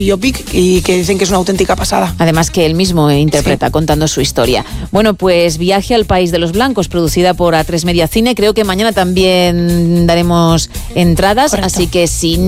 biopic y que dicen que es una auténtica pasada. Además que él mismo interpreta contando su historia. Bueno, pues Viaje al País de los Blancos, producida por A3 Media Cine. Creo que mañana también daremos entradas, así que si